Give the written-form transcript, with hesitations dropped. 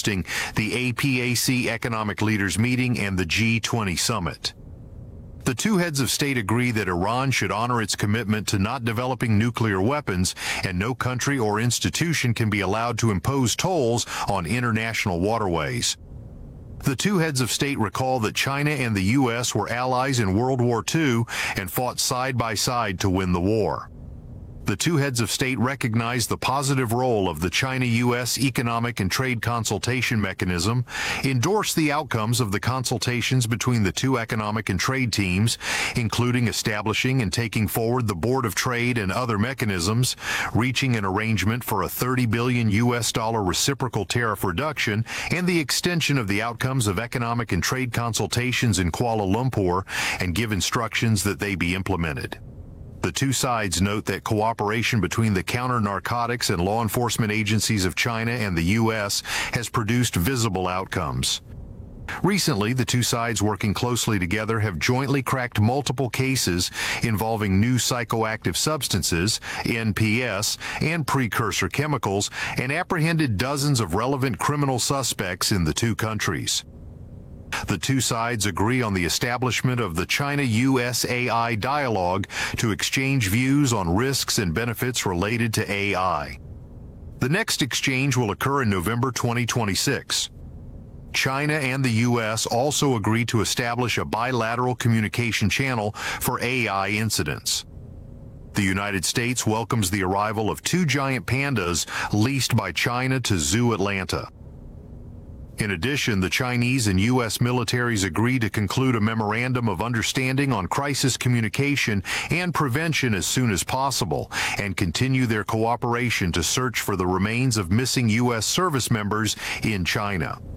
hosting the APAC Economic Leaders Meeting and the G20 Summit. The two heads of state agree that Iran should honor its commitment to not developing nuclear weapons, and no country or institution can be allowed to impose tolls on international waterways. The two heads of state recall that China and the U.S. were allies in World War II and fought side by side to win the war. The two heads of state recognized the positive role of the China-U.S. Economic and Trade Consultation Mechanism, endorsed the outcomes of the consultations between the two economic and trade teams, including establishing and taking forward the Board of Trade and other mechanisms, reaching an arrangement for a $30 billion reciprocal tariff reduction, and the extension of the outcomes of economic and trade consultations in Kuala Lumpur, and give instructions that they be implemented. The two sides note that cooperation between the counter-narcotics and law enforcement agencies of China and the U.S. has produced visible outcomes. Recently, the two sides working closely together have jointly cracked multiple cases involving new psychoactive substances, NPS, and precursor chemicals, and apprehended dozens of relevant criminal suspects in the two countries. The two sides agree on the establishment of the China-US AI dialogue to exchange views on risks and benefits related to AI. The next exchange will occur in November 2026. China and the U.S. also agreed to establish a bilateral communication channel for AI incidents. The United States welcomes the arrival of two giant pandas leased by China to Zoo Atlanta. In addition, the Chinese and U.S. militaries agreed to conclude a memorandum of understanding on crisis communication and prevention as soon as possible, and continue their cooperation to search for the remains of missing U.S. service members in China.